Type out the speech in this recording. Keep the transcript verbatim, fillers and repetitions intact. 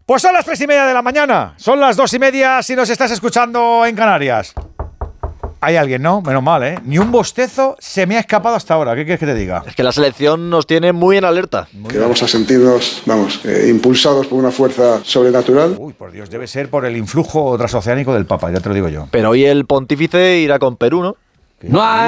Pues son las tres y media de la mañana. Son las dos y media si nos estás escuchando en Canarias. Hay alguien, ¿no? Menos mal, ¿eh? Ni un bostezo se me ha escapado hasta ahora. ¿Qué quieres que te diga? Es que la selección nos tiene muy en alerta. Que vamos a sentirnos, vamos, eh, impulsados por una fuerza sobrenatural. Uy, por Dios, debe ser por el influjo transoceánico del Papa, ya te lo digo yo. Pero hoy el pontífice irá con Perú, ¿no? No hay